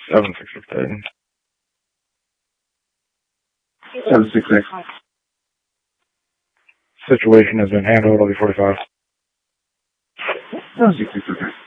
766. 766. Situation has been handled. I'll be 45. 766.